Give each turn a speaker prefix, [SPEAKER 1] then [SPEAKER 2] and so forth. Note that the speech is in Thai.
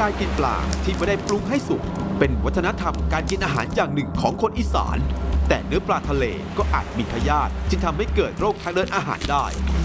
[SPEAKER 1] การกินปลาที่ไม่ได้ปรุงให้สุกเป็นวัฒนธรรมการกินอาหารอย่างหนึ่งของคนอีสานแต่เนื้อปลาทะเลก็อาจมีพยาธิจึงทำให้เกิดโรคทางเดินอาหารได้